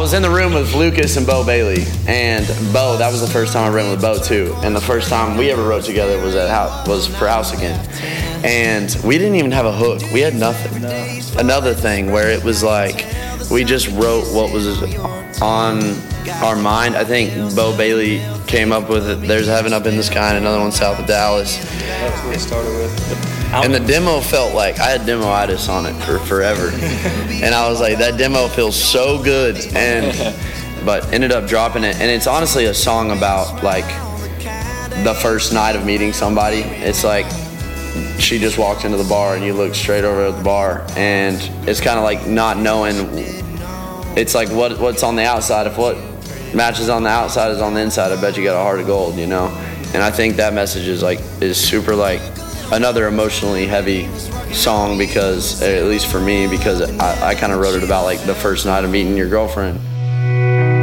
was in the room with Lucas and Bo Bailey, and Bo, that was the first time I wrote with Bo too, and the first time we ever wrote together was for House Again, and we didn't even have a hook. We had nothing. Another thing where it was like we just wrote what was on our mind. I think Bo Bailey came up with it. There's a Heaven Up in the Sky and another one south of Dallas. That's what it started with. And the demo felt like I had demo-itis on it for forever. And I was like, that demo feels so good. But ended up dropping it. And it's honestly a song about like the first night of meeting somebody. It's like she just walked into the bar and you look straight over at the bar. And it's kind of like not knowing. It's like what's on the outside. If what matches on the outside is on the inside, I bet you got a heart of gold, you know? And I think that message is super like another emotionally heavy song because, at least for me, because I kind of wrote it about like the first night of meeting your girlfriend.